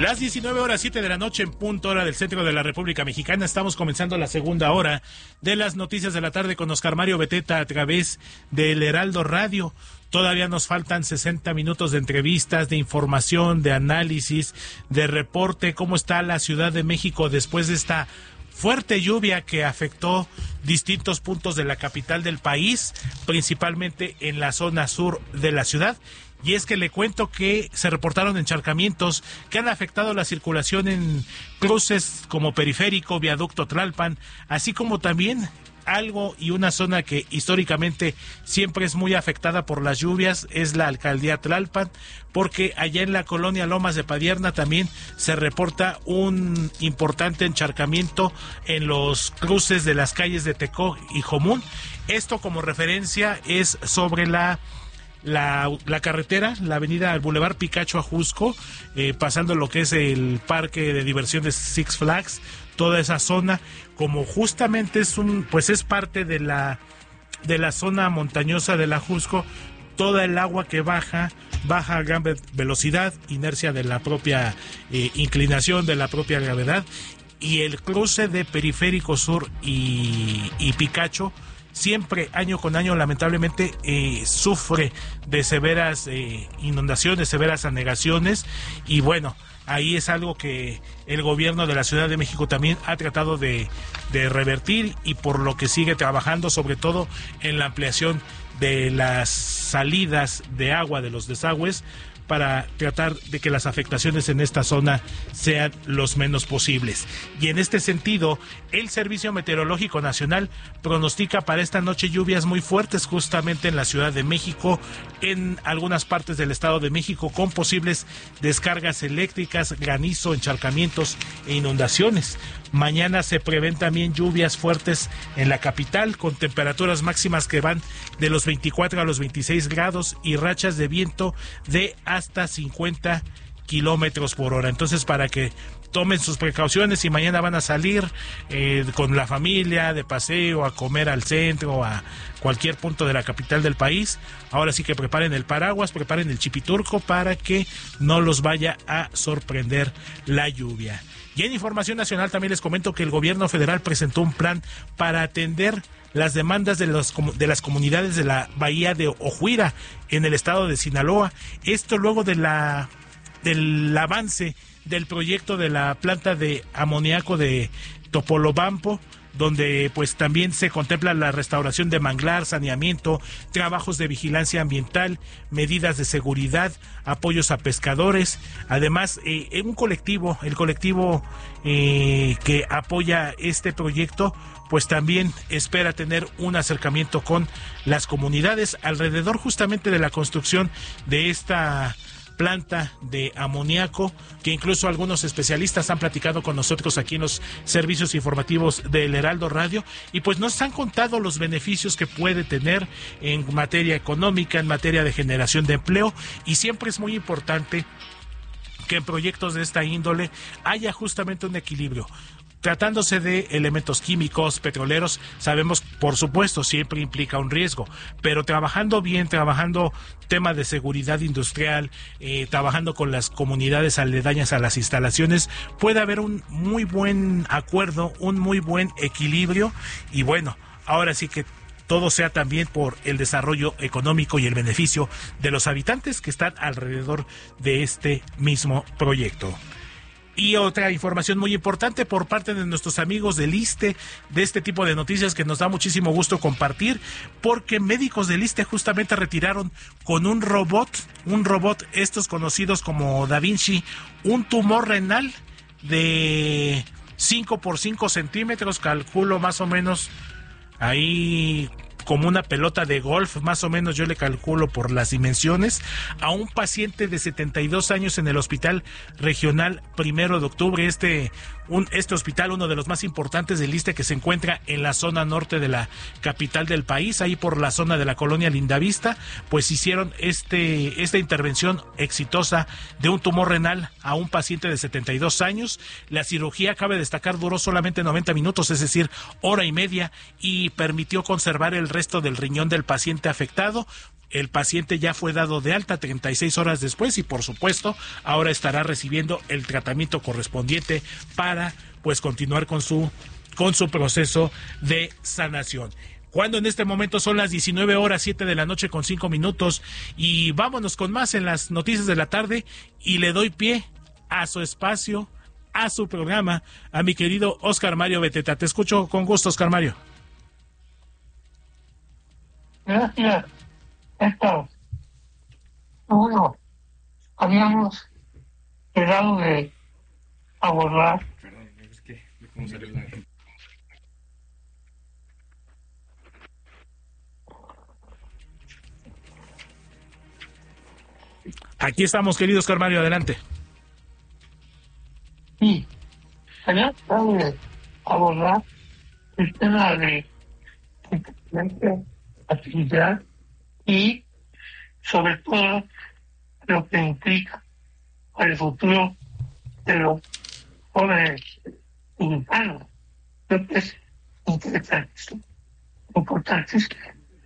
Las 19:07 de la noche en punto hora del centro de la República Mexicana. Estamos comenzando la segunda hora de las noticias de la tarde con Oscar Mario Beteta a través del Heraldo Radio. Todavía nos faltan 60 minutos de entrevistas, de información, de análisis, de reporte. ¿Cómo está la Ciudad de México después de esta fuerte lluvia que afectó distintos puntos de la capital del país, principalmente en la zona sur de la ciudad? Y es que le cuento que se reportaron encharcamientos que han afectado la circulación en cruces como Periférico, Viaducto Tlalpan, así como también algo y una zona que históricamente siempre es muy afectada por las lluvias es la alcaldía Tlalpan, porque allá en la colonia Lomas de Padierna también se reporta un importante encharcamiento en los cruces de las calles de Tecó y Jomún. Esto como referencia es sobre la carretera, la avenida, el Boulevard Picacho a Jusco, pasando lo que es el parque de diversión de Six Flags, toda esa zona, como justamente es parte de la zona montañosa de la Jusco, toda el agua que baja a gran velocidad, inercia de la propia inclinación, de la propia gravedad, y el cruce de Periférico Sur y Picacho siempre, año con año, lamentablemente sufre de severas inundaciones, severas anegaciones, y bueno, ahí es algo que el gobierno de la Ciudad de México también ha tratado de revertir, y por lo que sigue trabajando, sobre todo en la ampliación de las salidas de agua de los desagües, para tratar de que las afectaciones en esta zona sean los menos posibles. Y en este sentido, el Servicio Meteorológico Nacional pronostica para esta noche lluvias muy fuertes justamente en la Ciudad de México, en algunas partes del Estado de México, con posibles descargas eléctricas, granizo, encharcamientos e inundaciones. Mañana se prevén también lluvias fuertes en la capital, con temperaturas máximas que van de los 24 a los 26 grados y rachas de viento de hasta 50 kilómetros por hora. Entonces, para que tomen sus precauciones, si mañana van a salir con la familia de paseo, a comer al centro, a cualquier punto de la capital del país, ahora sí que preparen el paraguas, preparen el chipiturco para que no los vaya a sorprender la lluvia. Y en información nacional también les comento que el gobierno federal presentó un plan para atender las demandas de las comunidades de la bahía de Ojuira en el estado de Sinaloa. Esto luego del avance del proyecto de la planta de amoníaco de Topolobampo, donde pues también se contempla la restauración de manglar, saneamiento, trabajos de vigilancia ambiental, medidas de seguridad, apoyos a pescadores. Además, el colectivo que apoya este proyecto, pues también espera tener un acercamiento con las comunidades alrededor justamente de la construcción de esta planta de amoníaco, que incluso algunos especialistas han platicado con nosotros aquí en los servicios informativos del Heraldo Radio, y pues nos han contado los beneficios que puede tener en materia económica, en materia de generación de empleo, y siempre es muy importante que en proyectos de esta índole haya justamente un equilibrio. Tratándose de elementos químicos, petroleros, sabemos, por supuesto, siempre implica un riesgo, pero trabajando bien, trabajando tema de seguridad industrial, trabajando con las comunidades aledañas a las instalaciones, puede haber un muy buen acuerdo, un muy buen equilibrio, y bueno, ahora sí que todo sea también por el desarrollo económico y el beneficio de los habitantes que están alrededor de este mismo proyecto. Y otra información muy importante por parte de nuestros amigos del ISSSTE, de este tipo de noticias que nos da muchísimo gusto compartir, porque médicos del ISSSTE justamente retiraron con un robot estos conocidos como Da Vinci, un tumor renal de 5 por 5 centímetros, calculo más o menos ahí como una pelota de golf, más o menos yo le calculo por las dimensiones, a un paciente de 72 años en el Hospital Regional 1 de Octubre, este hospital, uno de los más importantes del ISSSTE, que se encuentra en la zona norte de la capital del país, ahí por la zona de la colonia Lindavista, pues hicieron esta intervención exitosa de un tumor renal a un paciente de 72 años. La cirugía, cabe destacar, duró solamente 90 minutos, es decir, hora y media, y permitió conservar el resto del riñón del paciente afectado. El paciente ya fue dado de alta 36 horas después y, por supuesto, ahora estará recibiendo el tratamiento correspondiente para pues continuar con su proceso de sanación. Cuando en este momento son las 19:07 de la noche con 5 minutos y vámonos con más en las noticias de la tarde y le doy pie a su espacio, a su programa, a mi querido Oscar Mario Beteta. Te escucho con gusto, Oscar Mario. Gracias, Héctor. Bueno, habíamos quedado de abordar Aquí estamos, querido Oscar Mario, adelante. Sí, habíamos quedado de abordar el tema de actividad y sobre todo lo que implica para el futuro de los jóvenes mexicanos. Creo que es importantísimo.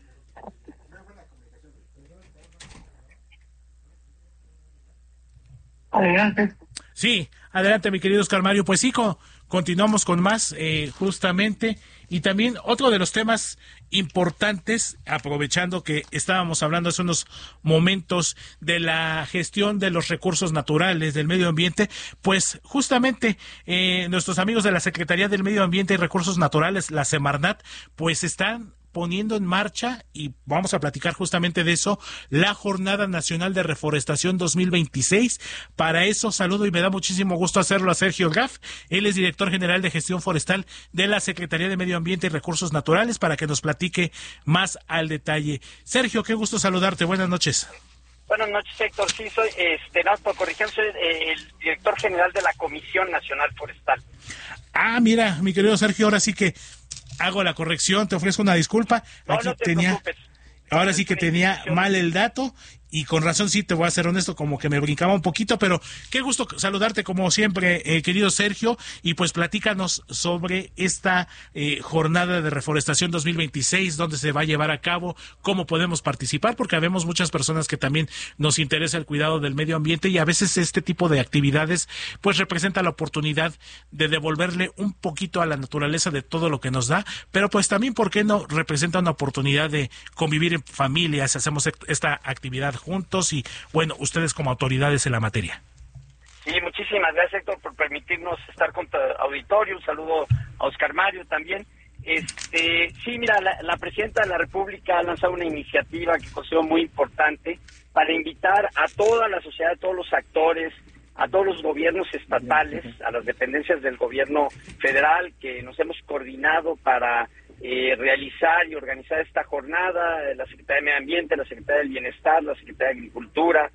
Adelante. Sí, adelante, mi querido Oscar Mario. Pues sí, continuamos con más, justamente. Y también otro de los temas importantes, aprovechando que estábamos hablando hace unos momentos de la gestión de los recursos naturales, del medio ambiente, pues justamente nuestros amigos de la Secretaría del Medio Ambiente y Recursos Naturales, la Semarnat, pues están poniendo en marcha, y vamos a platicar justamente de eso, la Jornada Nacional de Reforestación 2026. Para eso saludo y me da muchísimo gusto hacerlo a Sergio Gaff. Él es director general de Gestión Forestal de la Secretaría de Medio Ambiente y Recursos Naturales, para que nos platique más al detalle. Sergio, qué gusto saludarte. Buenas noches. Buenas noches, Héctor. Sí, soy, nada por corrección, soy el director general de la Comisión Nacional Forestal. Ah, mira, mi querido Sergio, ahora sí que hago la corrección, te ofrezco una disculpa. No, no te preocupes. Ahora sí que tenía mal el dato y con razón, sí, te voy a ser honesto, como que me brincaba un poquito, pero qué gusto saludarte como siempre, querido Sergio, y pues platícanos sobre esta jornada de reforestación 2026, dónde se va a llevar a cabo, cómo podemos participar, porque habemos muchas personas que también nos interesa el cuidado del medio ambiente y a veces este tipo de actividades pues representa la oportunidad de devolverle un poquito a la naturaleza de todo lo que nos da, pero pues también, ¿por qué no?, representa una oportunidad de convivir en familias, hacemos esta actividad juntos y, bueno, ustedes como autoridades en la materia. Sí, muchísimas gracias, Héctor, por permitirnos estar con tu auditorio. Un saludo a Oscar Mario también. Sí, mira, la Presidenta de la República ha lanzado una iniciativa que considero muy importante para invitar a toda la sociedad, a todos los actores, a todos los gobiernos estatales, a las dependencias del gobierno federal, que nos hemos coordinado para realizar y organizar esta jornada, la Secretaría de Medio Ambiente, la Secretaría del Bienestar, la Secretaría de Agricultura,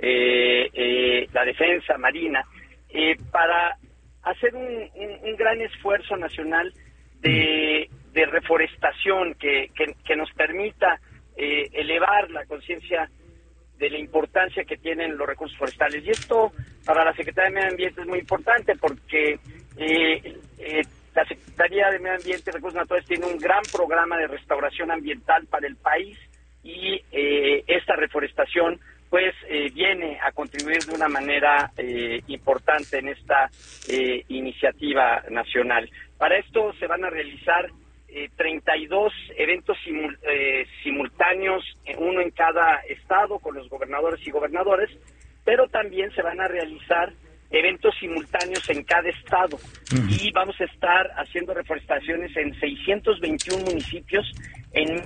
la Defensa, Marina, para hacer un gran esfuerzo nacional de reforestación que nos permita elevar la conciencia de la importancia que tienen los recursos forestales. Y esto para la Secretaría de Medio Ambiente es muy importante porque la Secretaría de Medio Ambiente y Recursos Naturales tiene un gran programa de restauración ambiental para el país y esta reforestación pues viene a contribuir de una manera importante en esta iniciativa nacional. Para esto se van a realizar 32 eventos simultáneos, uno en cada estado con los gobernadores y gobernadoras, pero también se van a realizar eventos simultáneos en cada estado y vamos a estar haciendo reforestaciones en 621 municipios, en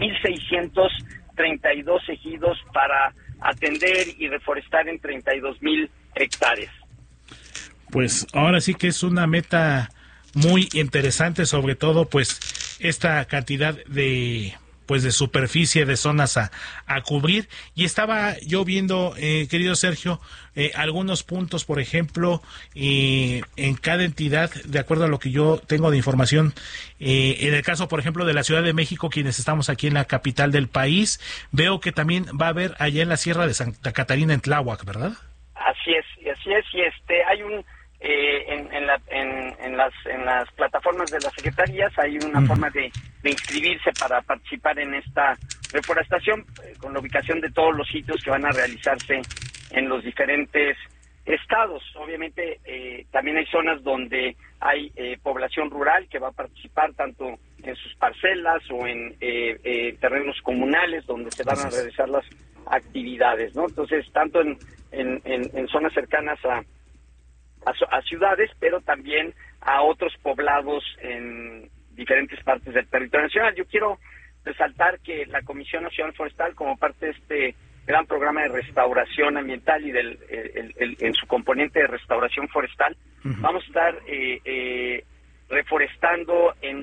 1,632 ejidos para atender y reforestar en 32,000 hectáreas. Pues ahora sí que es una meta muy interesante, sobre todo pues esta cantidad de superficie, de zonas a cubrir. Y estaba yo viendo, querido Sergio, algunos puntos, por ejemplo, en cada entidad, de acuerdo a lo que yo tengo de información, en el caso, por ejemplo, de la Ciudad de México, quienes estamos aquí en la capital del país, veo que también va a haber allá en la Sierra de Santa Catarina, en Tláhuac, ¿verdad? Así es, y hay en las plataformas de las secretarías hay una forma de inscribirse para participar en esta reforestación, con la ubicación de todos los sitios que van a realizarse en los diferentes estados. Obviamente también hay zonas donde hay población rural que va a participar tanto en sus parcelas o en terrenos comunales donde se van a realizar las actividades, ¿no? Entonces, tanto en zonas cercanas a ciudades, pero también a otros poblados en diferentes partes del territorio nacional. Yo quiero resaltar que la Comisión Nacional Forestal, como parte de este gran programa de restauración ambiental y en su componente de restauración forestal, vamos a estar reforestando en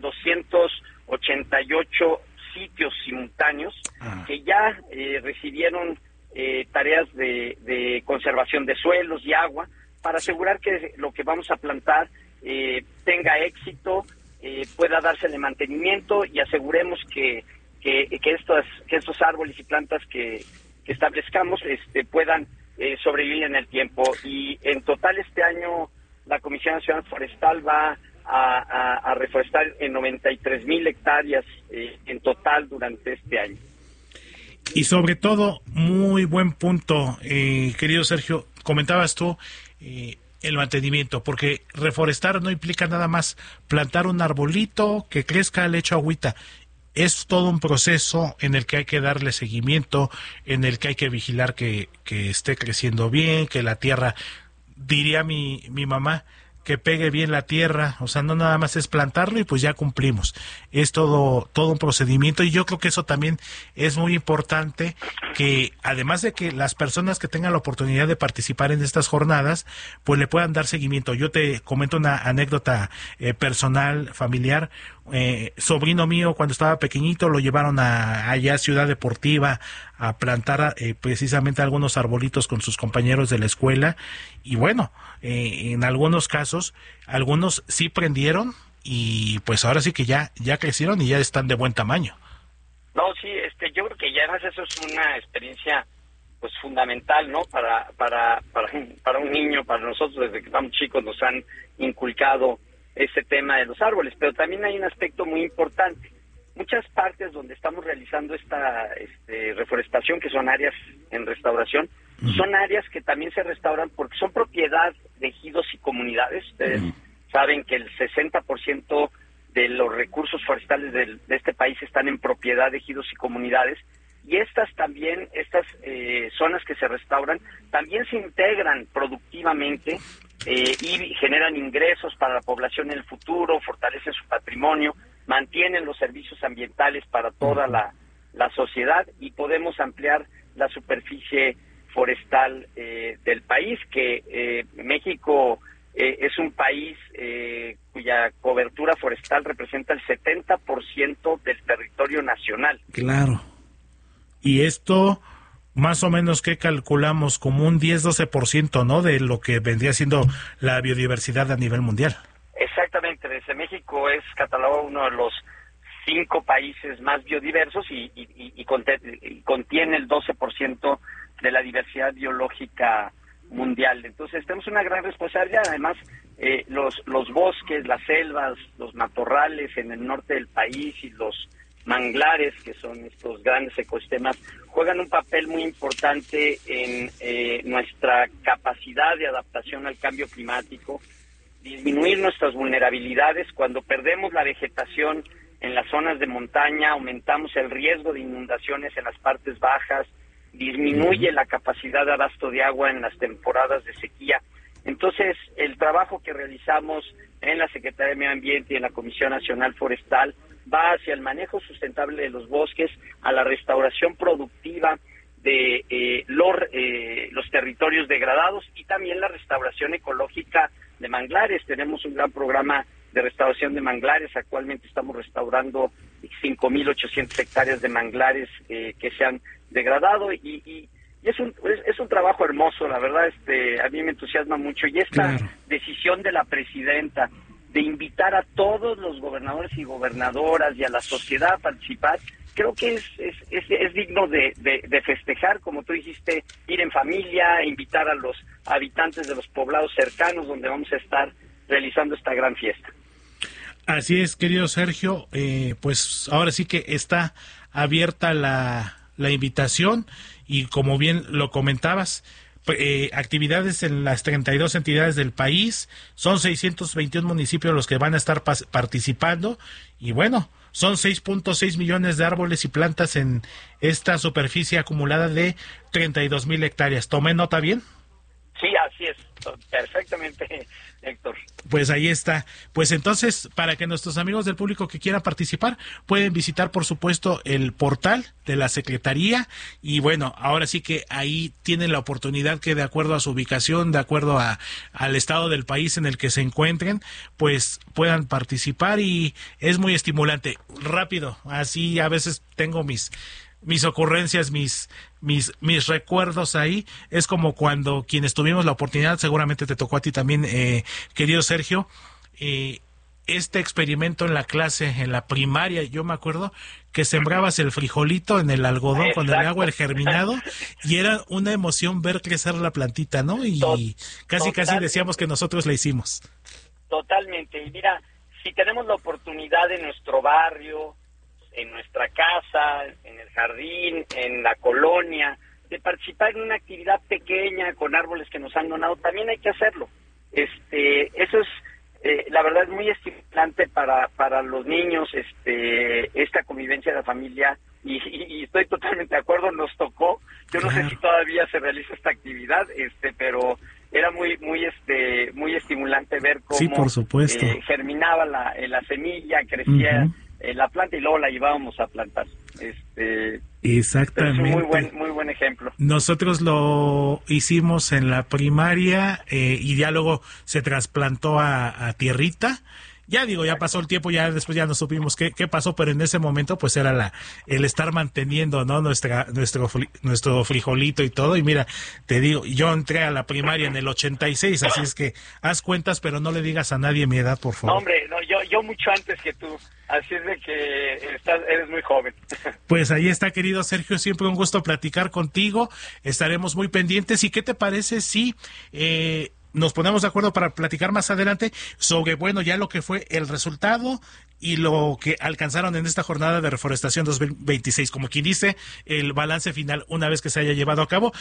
288 sitios simultáneos que ya recibieron tareas de conservación de suelos y agua, para asegurar que lo que vamos a plantar tenga éxito, pueda dársele mantenimiento y aseguremos que estos árboles y plantas que establezcamos puedan sobrevivir en el tiempo. Y en total este año la Comisión Nacional Forestal va a reforestar en 93,000 hectáreas en total durante este año. Y sobre todo, muy buen punto, querido Sergio, comentabas tú el mantenimiento, porque reforestar no implica nada más plantar un arbolito que crezca, le echo agüita. Es todo un proceso en el que hay que darle seguimiento, en el que hay que vigilar que esté creciendo bien, que la tierra, diría mi mamá, que pegue bien la tierra. O sea, no nada más es plantarlo y pues ya cumplimos. Es todo un procedimiento, y yo creo que eso también es muy importante, que además de que las personas que tengan la oportunidad de participar en estas jornadas, pues le puedan dar seguimiento. Yo te comento una anécdota personal, familiar. Sobrino mío, cuando estaba pequeñito, lo llevaron allá a Ciudad Deportiva a plantar precisamente algunos arbolitos con sus compañeros de la escuela, y bueno, en algunos casos, algunos sí prendieron, y pues ahora sí que ya crecieron y ya están de buen tamaño. No, sí, yo creo que ya además eso es una experiencia pues fundamental, ¿no? Para un niño, para nosotros desde que estamos chicos nos han inculcado ese tema de los árboles, pero también hay un aspecto muy importante. Muchas partes donde estamos realizando esta reforestación, que son áreas en restauración, son áreas que también se restauran porque son propiedad de ejidos y comunidades. Ustedes saben que el 60% de los recursos forestales de este país están en propiedad de ejidos y comunidades, y estas zonas que se restauran también se integran productivamente y generan ingresos para la población en el futuro, fortalecen su patrimonio, mantienen los servicios ambientales para toda la sociedad, y podemos ampliar la superficie forestal del país, que México es un país cuya cobertura forestal representa el 70% del territorio nacional. Claro. Y esto, más o menos, ¿qué calculamos? Como un 10-12%, ¿no?, de lo que vendría siendo la biodiversidad a nivel mundial. Exactamente. Desde México es catalogado uno de los 5 países más biodiversos y contiene el 12% de la diversidad biológica mundial. Entonces tenemos una gran responsabilidad. Además, los bosques, las selvas, los matorrales en el norte del país y los manglares, que son estos grandes ecosistemas, juegan un papel muy importante en nuestra capacidad de adaptación al cambio climático, disminuir nuestras vulnerabilidades. Cuando perdemos la vegetación en las zonas de montaña, aumentamos el riesgo de inundaciones en las partes bajas, disminuye la capacidad de abasto de agua en las temporadas de sequía. Entonces, el trabajo que realizamos en la Secretaría de Medio Ambiente y en la Comisión Nacional Forestal va hacia el manejo sustentable de los bosques, a la restauración productiva de los territorios degradados, y también la restauración ecológica de manglares. Tenemos un gran programa de restauración de manglares. Actualmente estamos restaurando 5,800 hectáreas de manglares que se han degradado, y es un trabajo hermoso, la verdad. A mí me entusiasma mucho, y esta decisión de la presidenta de invitar a todos los gobernadores y gobernadoras y a la sociedad a participar, creo que es digno de festejar, como tú dijiste, ir en familia, invitar a los habitantes de los poblados cercanos donde vamos a estar realizando esta gran fiesta. Así es, querido Sergio, pues ahora sí que está abierta la invitación y como bien lo comentabas, actividades en las 32 entidades del país, son 621 municipios los que van a estar participando y bueno, son 6.6 millones de árboles y plantas en esta superficie acumulada de 32,000 hectáreas. ¿Tomé nota bien? Sí, así es, perfectamente, Héctor. Pues ahí está. Pues entonces, para que nuestros amigos del público que quieran participar, pueden visitar, por supuesto, el portal de la Secretaría y bueno, ahora sí que ahí tienen la oportunidad que de acuerdo a su ubicación, de acuerdo al estado del país en el que se encuentren, pues puedan participar y es muy estimulante. Rápido, así a veces tengo mis ocurrencias, mis recuerdos ahí, es como cuando quienes tuvimos la oportunidad, seguramente te tocó a ti también, querido Sergio, este experimento en la clase, en la primaria, yo me acuerdo que sembrabas el frijolito en el algodón con el agua, el germinado, y era una emoción ver crecer la plantita, ¿no? Y casi decíamos que nosotros la hicimos. Totalmente, y mira, si tenemos la oportunidad en nuestro barrio, en nuestra casa, en el jardín, en la colonia, de participar en una actividad pequeña con árboles que nos han donado, también hay que hacerlo. Eso es, la verdad, es muy estimulante para los niños, esta convivencia de la familia, y estoy totalmente de acuerdo, nos tocó. Yo no sé si todavía se realiza esta actividad, pero era muy estimulante ver cómo sí, por supuesto. Germinaba la semilla, crecía la planta y luego la llevábamos a plantar. Exactamente. Es un muy buen ejemplo. Nosotros lo hicimos en la primaria y ya luego se trasplantó a tierrita. Ya pasó el tiempo, ya después ya no supimos qué pasó, pero en ese momento pues era el estar manteniendo, ¿no? nuestro frijolito y todo. Y mira, te digo, yo entré a la primaria en el 86, así es que haz cuentas, pero no le digas a nadie mi edad, por favor. No, hombre, no, yo mucho antes que tú, así es de que eres muy joven. Pues ahí está, querido Sergio, siempre un gusto platicar contigo, estaremos muy pendientes. ¿Y qué te parece si nos ponemos de acuerdo para platicar más adelante sobre, bueno, ya lo que fue el resultado y lo que alcanzaron en esta jornada de reforestación 2026, como quien dice, el balance final una vez que se haya llevado a cabo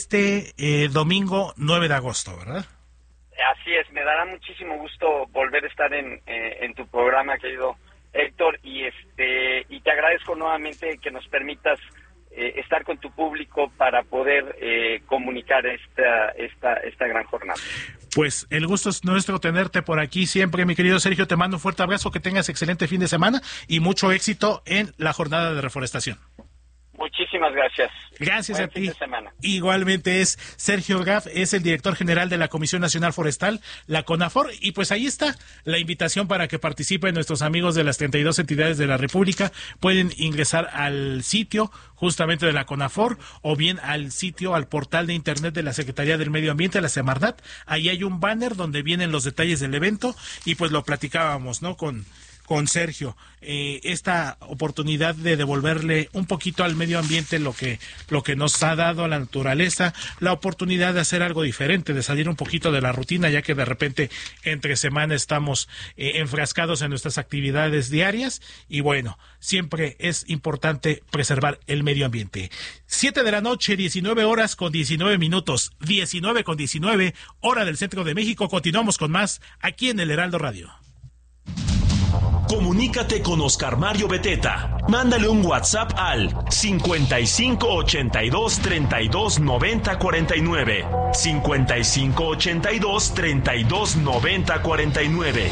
domingo 9 de agosto, ¿verdad? Así es, me dará muchísimo gusto volver a estar en tu programa, querido Héctor, y te agradezco nuevamente que nos permitas estar con tu público para poder comunicar esta gran jornada. Pues el gusto es nuestro tenerte por aquí siempre, mi querido Sergio. Te mando un fuerte abrazo, que tengas excelente fin de semana y mucho éxito en la jornada de reforestación. Muchísimas gracias. Gracias Buen a ti. fin de semana. Igualmente es Sergio Gaff, es el director general de la Comisión Nacional Forestal, la CONAFOR, y pues ahí está la invitación para que participen nuestros amigos de las 32 entidades de la República. Pueden ingresar al sitio justamente de la CONAFOR o bien al portal de internet de la Secretaría del Medio Ambiente, la Semarnat. Ahí hay un banner donde vienen los detalles del evento y pues lo platicábamos, ¿no? Con Sergio, esta oportunidad de devolverle un poquito al medio ambiente lo que nos ha dado a la naturaleza, la oportunidad de hacer algo diferente, de salir un poquito de la rutina, ya que de repente entre semana estamos enfrascados en nuestras actividades diarias y bueno, siempre es importante preservar el medio ambiente. 7 de la noche, 19 horas con 19 minutos, 19 con 19, hora del centro de México. Continuamos con más aquí en el Heraldo Radio. Comunícate con Oscar Mario Beteta. Mándale un WhatsApp al 55 82 32 90 49. 55 82 32 90 49.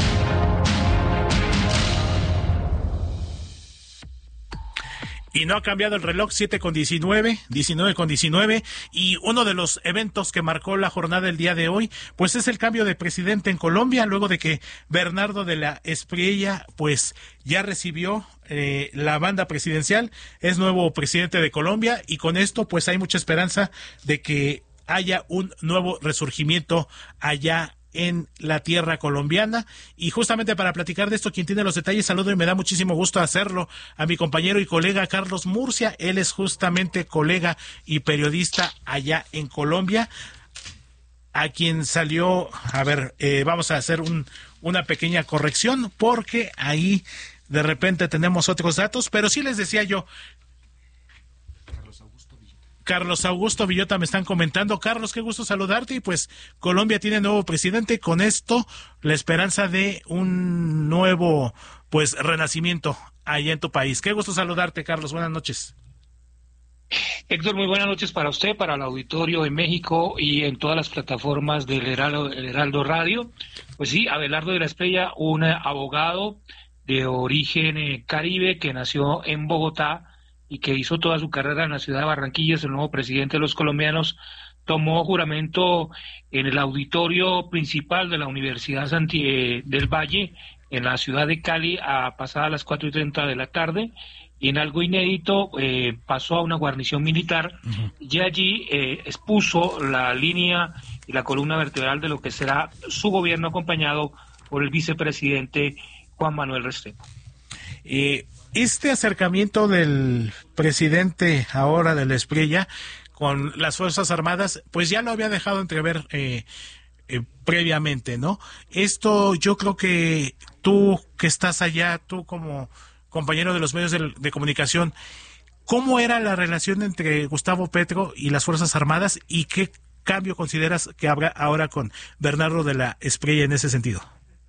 Y no ha cambiado el reloj, 7 con 19, 19 con 19, y uno de los eventos que marcó la jornada del día de hoy, pues es el cambio de presidente en Colombia, luego de que Bernardo de la Espriella, pues ya recibió la banda presidencial, es nuevo presidente de Colombia, y con esto pues hay mucha esperanza de que haya un nuevo resurgimiento allá en la tierra colombiana. Y justamente para platicar de esto, quien tiene los detalles, saludo y me da muchísimo gusto hacerlo a mi compañero y colega Carlos Murcia. Él es justamente colega y periodista allá en Colombia, a quien salió, vamos a hacer una pequeña corrección, porque ahí de repente tenemos otros datos, pero sí les decía yo, Carlos Augusto Villota me están comentando. Carlos, qué gusto saludarte. Y pues Colombia tiene nuevo presidente. Con esto, la esperanza de un nuevo renacimiento allá en tu país. Qué gusto saludarte, Carlos. Buenas noches. Héctor, muy buenas noches para usted, para el auditorio en México y en todas las plataformas del Heraldo Radio. Pues sí, Abelardo de la Espriella, un abogado de origen caribe que nació en Bogotá y que hizo toda su carrera en la ciudad de Barranquilla, es el nuevo presidente de los colombianos, tomó juramento en el auditorio principal de la Universidad del Valle, en la ciudad de Cali, a pasadas las 4:30 de la tarde, y en algo inédito pasó a una guarnición militar, y allí expuso la línea y la columna vertebral de lo que será su gobierno, acompañado por el vicepresidente Juan Manuel Restrepo. Este acercamiento del presidente ahora de la Espriella con las Fuerzas Armadas, pues ya lo había dejado entrever previamente, ¿no? Esto yo creo que tú que estás allá, tú como compañero de los medios de comunicación, ¿cómo era la relación entre Gustavo Petro y las Fuerzas Armadas y qué cambio consideras que habrá ahora con Bernardo de la Espriella en ese sentido?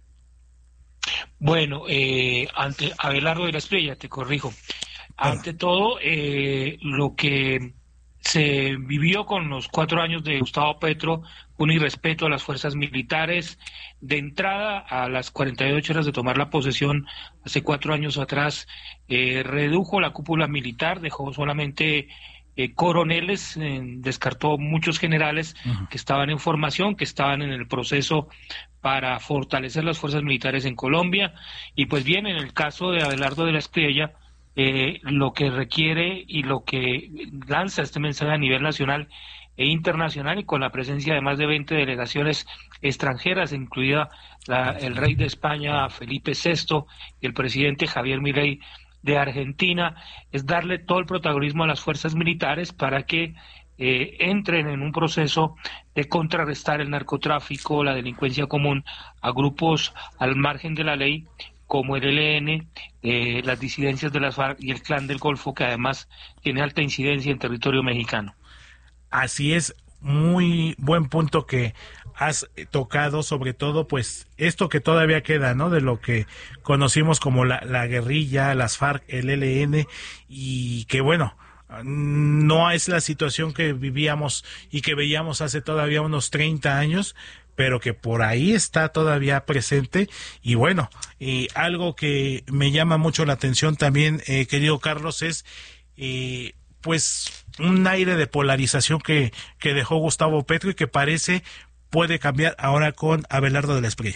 Bueno, ante Abelardo de la Espriella, te corrijo. Ante todo, lo que se vivió con los 4 años de Gustavo Petro, un irrespeto a las fuerzas militares. De entrada, a las 48 horas de tomar la posesión, hace 4 años atrás, redujo la cúpula militar, dejó solamente coroneles, descartó muchos generales que estaban en formación, que estaban en el proceso para fortalecer las fuerzas militares en Colombia. Y pues bien, en el caso de Abelardo de la Espriella, lo que requiere y lo que lanza este mensaje a nivel nacional e internacional, y con la presencia de más de 20 delegaciones extranjeras, incluida el rey de España, Felipe VI, y el presidente Javier Milei de Argentina, es darle todo el protagonismo a las fuerzas militares para que entren en un proceso de contrarrestar el narcotráfico, la delincuencia común, a grupos al margen de la ley, como el ELN, las disidencias de las FARC y el Clan del Golfo, que además tiene alta incidencia en territorio mexicano. Así es, muy buen punto que has tocado, sobre todo pues esto que todavía queda, ¿no? De lo que conocimos como la guerrilla, las FARC, el ELN, y que bueno, no es la situación que vivíamos y que veíamos hace todavía unos 30 años, pero que por ahí está todavía presente. Y bueno, algo que me llama mucho la atención también, querido Carlos, es pues un aire de polarización que dejó Gustavo Petro y que parece puede cambiar ahora con Abelardo de la Espriella.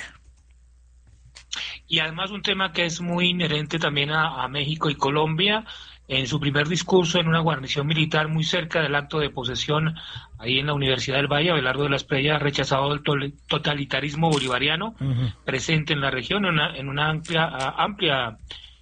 Y además un tema que es muy inherente también a México y Colombia. En su primer discurso en una guarnición militar muy cerca del acto de posesión ahí en la Universidad del Valle, Abelardo de la Espriella ha rechazado el totalitarismo bolivariano presente en la región, en una amplia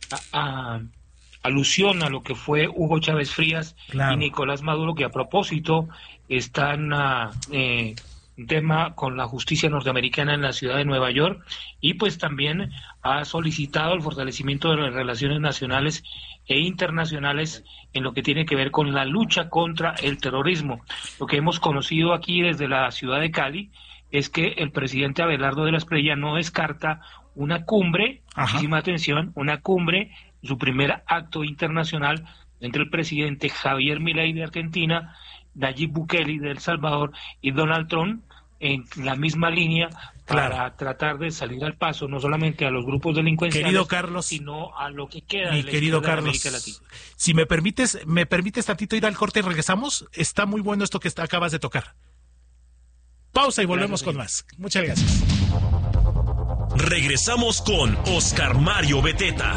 alusión a lo que fue Hugo Chávez Frías y Nicolás Maduro, que a propósito están un tema con la justicia norteamericana en la ciudad de Nueva York, y pues también ha solicitado el fortalecimiento de las relaciones nacionales e internacionales en lo que tiene que ver con la lucha contra el terrorismo. Lo que hemos conocido aquí desde la ciudad de Cali es que el presidente Abelardo de la Espriella no descarta una cumbre, muchísima atención, una cumbre, su primer acto internacional entre el presidente Javier Milei de Argentina, Nayib Bukele de El Salvador y Donald Trump, en la misma línea para tratar de salir al paso no solamente a los grupos delincuenciales, querido Carlos, sino a lo que queda mi de la querido izquierda Carlos, de América Latina. Si me permites tantito ir al corte y regresamos. Está muy bueno esto que acabas de tocar. Pausa y volvemos con más. Muchas gracias. Regresamos con Oscar Mario Beteta.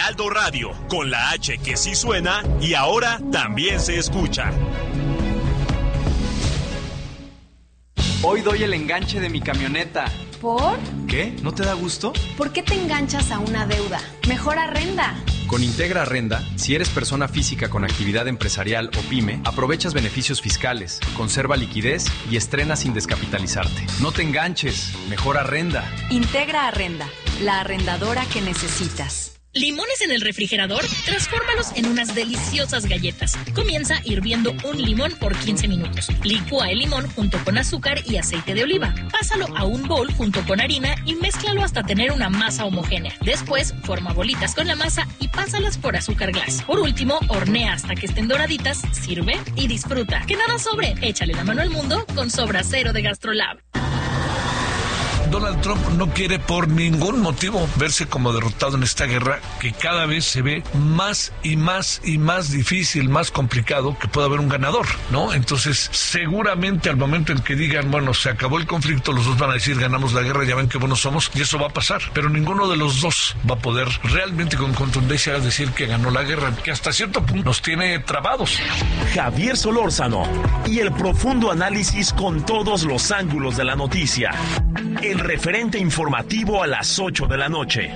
Heraldo Radio, con la H que sí suena y ahora también se escucha. Hoy doy el enganche de mi camioneta. ¿Por? ¿Qué? ¿No te da gusto? ¿Por qué te enganchas a una deuda? Mejor arrenda. Con Integra Arrenda, si eres persona física con actividad empresarial o pyme, aprovechas beneficios fiscales, conserva liquidez y estrena sin descapitalizarte. No te enganches, mejor arrenda. Integra Arrenda, la arrendadora que necesitas. ¿Limones en el refrigerador? Transfórmalos en unas deliciosas galletas. Comienza hirviendo un limón por 15 minutos. Licúa el limón junto con azúcar y aceite de oliva. Pásalo a un bowl junto con harina y mézclalo hasta tener una masa homogénea. Después, forma bolitas con la masa y pásalas por azúcar glass. Por último, hornea hasta que estén doraditas, sirve y disfruta. Que nada sobre. Échale la mano al mundo con Sobra Cero de GastroLab. Donald Trump no quiere por ningún motivo verse como derrotado en esta guerra que cada vez se ve más y más y más difícil, más complicado que pueda haber un ganador, ¿no? Entonces, seguramente al momento en que digan, bueno, se acabó el conflicto, los dos van a decir, ganamos la guerra, ya ven qué buenos somos, y eso va a pasar. Pero ninguno de los dos va a poder realmente con contundencia decir que ganó la guerra, que hasta cierto punto nos tiene trabados. Javier Solórzano y el profundo análisis con todos los ángulos de la noticia. El referente informativo a las 8 de la noche.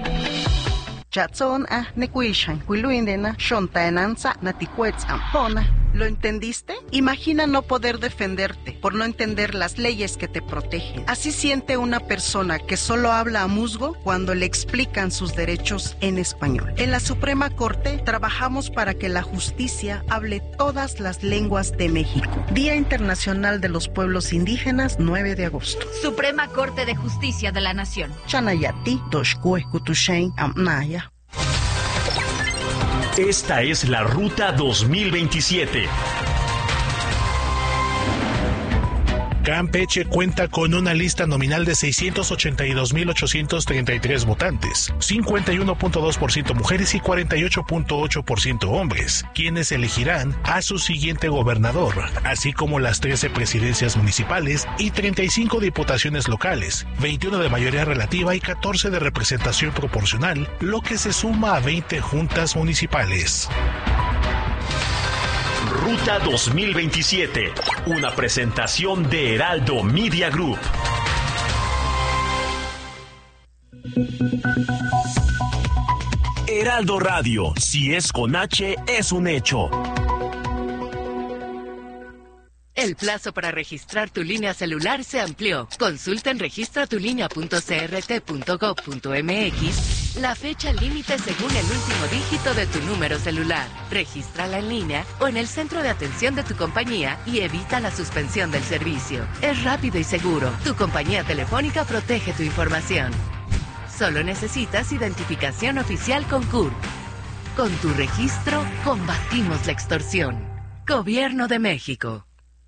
¿Lo entendiste? Imagina no poder defenderte por no entender las leyes que te protegen. Así siente una persona que solo habla a musgo cuando le explican sus derechos en español. En la Suprema Corte trabajamos para que la justicia hable todas las lenguas de México. Día Internacional de los Pueblos Indígenas, 9 de agosto. Suprema Corte de Justicia de la Nación. Chanayati, Toshkue, Kutushain, Amnaya. Esta es la Ruta 2027. Campeche cuenta con una lista nominal de 682.833 votantes, 51.2% mujeres y 48.8% hombres, quienes elegirán a su siguiente gobernador, así como las 13 presidencias municipales y 35 diputaciones locales, 21 de mayoría relativa y 14 de representación proporcional, lo que se suma a 20 juntas municipales. Ruta 2027, una presentación de Heraldo Media Group. Heraldo Radio, si es con H, es un hecho. El plazo para registrar tu línea celular se amplió. Consulta en registratulinea.crt.gov.mx la fecha límite según el último dígito de tu número celular. Regístrala en línea o en el centro de atención de tu compañía y evita la suspensión del servicio. Es rápido y seguro. Tu compañía telefónica protege tu información. Solo necesitas identificación oficial con CURP. Con tu registro, combatimos la extorsión. Gobierno de México.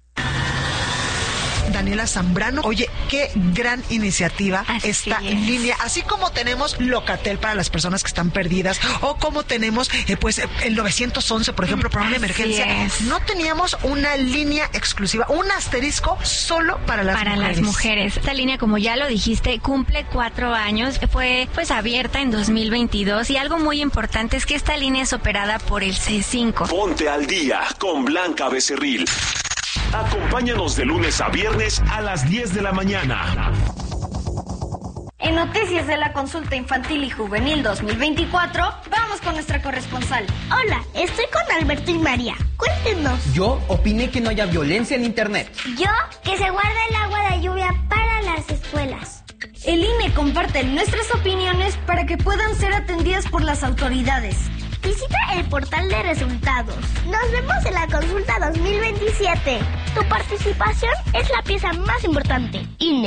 Daniela Zambrano. Oye, qué gran iniciativa está en línea. Así como tenemos Locatel para las personas que están perdidas o como tenemos pues el 911, por ejemplo, para una emergencia. No teníamos una línea exclusiva, un asterisco solo para las mujeres. Para las mujeres. Esta línea, como ya lo dijiste, cumple 4 años. Fue pues abierta en 2022 y algo muy importante es que esta línea es operada por el C5. Ponte al día con Blanca Becerril. Acompáñanos de lunes a viernes a las 10 de la mañana. En Noticias de la Consulta Infantil y Juvenil 2024, vamos con nuestra corresponsal. Hola, estoy con Alberto y María. Cuéntenos. Yo opiné que no haya violencia en Internet. Yo, que se guarde el agua de lluvia para las escuelas. El INE comparte nuestras opiniones para que puedan ser atendidas por las autoridades. Visita el portal de resultados. Nos vemos en la consulta 2027. Tu participación es la pieza más importante. INE.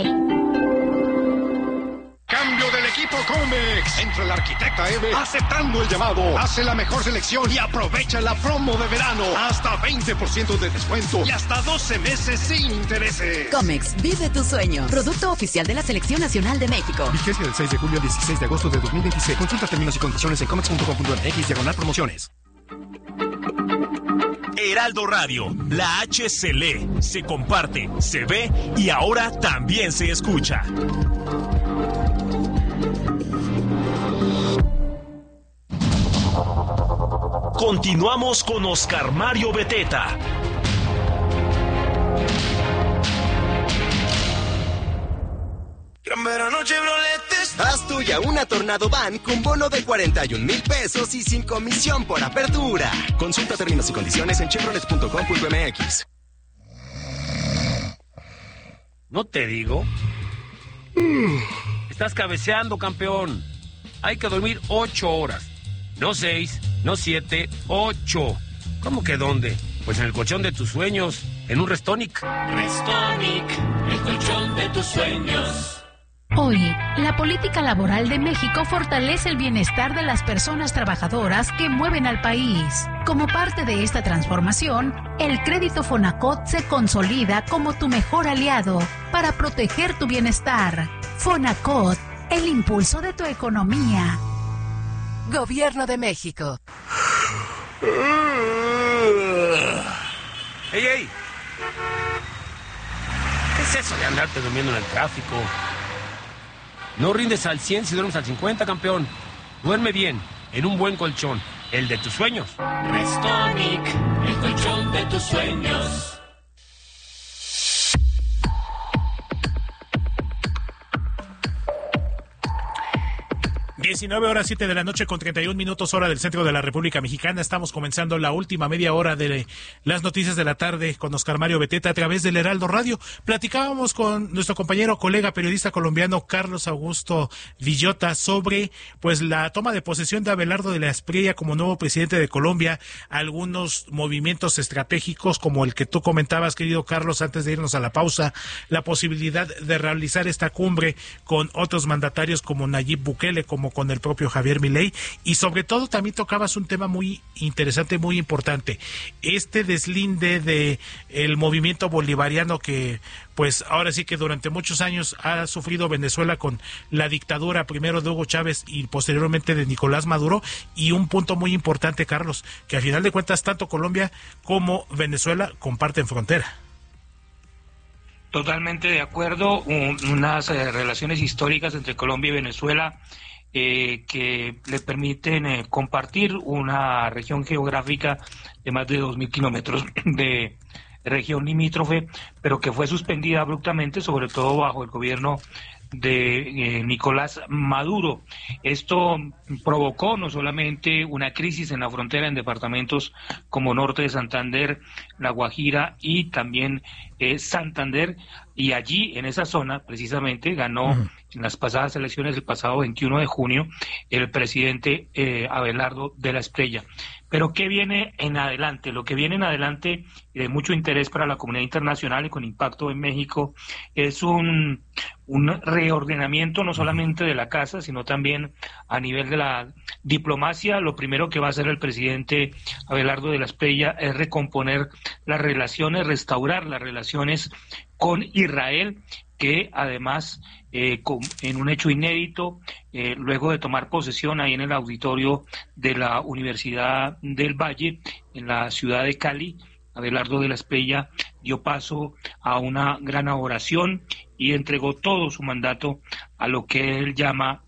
Cambio del equipo Comex. Entra el arquitecta Eve aceptando el llamado. Hace la mejor selección y aprovecha la promo de verano. Hasta 20% de descuento y hasta 12 meses sin intereses. Comex, vive tu sueño. Producto oficial de la Selección Nacional de México. Vigencia del 6 de julio al 16 de agosto de 2026. Consulta términos y condiciones en comex.com.mx/promociones. Heraldo Radio, la H se lee, se comparte, se ve y ahora también se escucha. Continuamos con Oscar Mario Beteta. Haz tuya una Tornado Van con bono de 41,000 pesos y sin comisión por apertura. Consulta términos y condiciones en chevrolet.com.mx. ¿No te digo? Estás cabeceando, campeón. Hay que dormir 8 horas. No 6, no 7, 8. ¿Cómo que dónde? Pues en el colchón de tus sueños, en un Restonic. Restonic, el colchón de tus sueños. Hoy, la política laboral de México fortalece el bienestar de las personas trabajadoras que mueven al país. Como parte de esta transformación, el crédito Fonacot se consolida como tu mejor aliado para proteger tu bienestar. Fonacot, el impulso de tu economía. Gobierno de México. ¡Ey, ey! ¿Qué es eso de andarte durmiendo en el tráfico? No rindes al 100 si duermes al 50, campeón. Duerme bien, en un buen colchón, el de tus sueños. Restonic, el colchón de tus sueños. 19:07 de la noche con 31 minutos hora del centro de la República Mexicana. Estamos comenzando la última media hora de las noticias de la tarde con Oscar Mario Beteta a través del Heraldo Radio. Platicábamos con nuestro compañero, colega, periodista colombiano Carlos Augusto Villota sobre pues la toma de posesión de Abelardo de la Espriella como nuevo presidente de Colombia, algunos movimientos estratégicos como el que tú comentabas, querido Carlos, antes de irnos a la pausa, la posibilidad de realizar esta cumbre con otros mandatarios como Nayib Bukele, como con el propio Javier Milei, y sobre todo también tocabas un tema muy interesante, muy importante, este deslinde de el movimiento bolivariano que pues ahora sí que durante muchos años ha sufrido Venezuela con la dictadura primero de Hugo Chávez y posteriormente de Nicolás Maduro, y un punto muy importante, Carlos, que a final de cuentas tanto Colombia como Venezuela comparten frontera. Totalmente de acuerdo, unas relaciones históricas entre Colombia y Venezuela que le permiten compartir una región geográfica de más de 2.000 kilómetros de región limítrofe, pero que fue suspendida abruptamente, sobre todo bajo el gobierno de Nicolás Maduro. Esto provocó no solamente una crisis en la frontera en departamentos como Norte de Santander, La Guajira y también Santander, y allí en esa zona precisamente ganó en las pasadas elecciones el pasado 21 de junio el presidente Abelardo de la Espriella. Pero ¿qué viene en adelante? Lo que viene en adelante y de mucho interés para la comunidad internacional y con impacto en México es un reordenamiento no solamente de la casa, sino también a nivel de la diplomacia. Lo primero que va a hacer el presidente Abelardo de la Espriella es recomponer las relaciones, restaurar las relaciones con Israel, que además en un hecho inédito, luego de tomar posesión ahí en el auditorio de la Universidad del Valle, en la ciudad de Cali, Abelardo de la Espriella dio paso a una gran oración y entregó todo su mandato a lo que él llama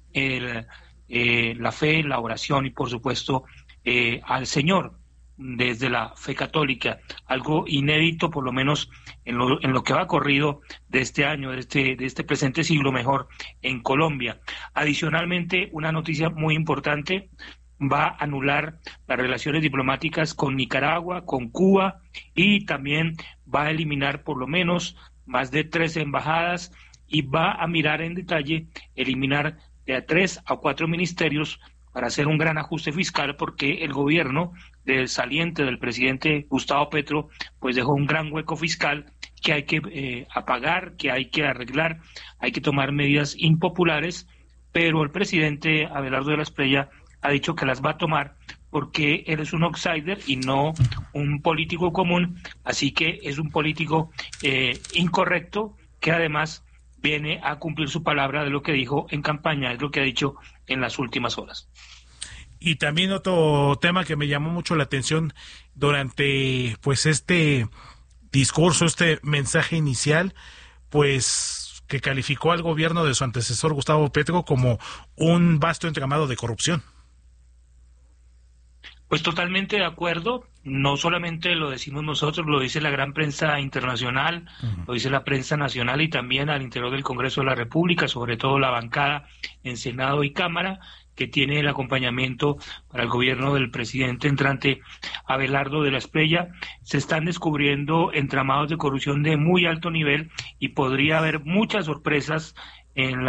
la fe, la oración y por supuesto al Señor, desde la fe católica, algo inédito por lo menos en lo que va corrido de este año, de este presente siglo mejor en Colombia. Adicionalmente, una noticia muy importante: va a anular las relaciones diplomáticas con Nicaragua, con Cuba, y también va a eliminar por lo menos más de 13 embajadas y va a mirar en detalle eliminar de a 3 a 4 ministerios para hacer un gran ajuste fiscal, porque el gobierno del saliente del presidente Gustavo Petro pues dejó un gran hueco fiscal que hay que apagar, que hay que arreglar, hay que tomar medidas impopulares, pero el presidente Abelardo de la Espriella ha dicho que las va a tomar porque él es un outsider y no un político común, así que es un político incorrecto que además viene a cumplir su palabra de lo que dijo en campaña, es lo que ha dicho en las últimas horas. Y también otro tema que me llamó mucho la atención durante pues este discurso, este mensaje inicial, pues que calificó al gobierno de su antecesor Gustavo Petro como un vasto entramado de corrupción. Pues totalmente de acuerdo, no solamente lo decimos nosotros, lo dice la gran prensa internacional, lo dice la prensa nacional y también al interior del Congreso de la República, sobre todo la bancada en Senado y Cámara, que tiene el acompañamiento para el gobierno del presidente entrante Abelardo de la Espriella. Se están descubriendo entramados de corrupción de muy alto nivel y podría haber muchas sorpresas en la